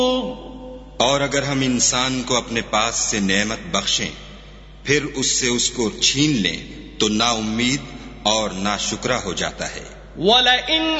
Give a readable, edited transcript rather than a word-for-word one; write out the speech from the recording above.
और अगर हम इंसान को अपने पास से नेमत बख्शें फिर उससे उसको छीन लें तो ना उम्मीद और ना शुक्रा हो जाता है।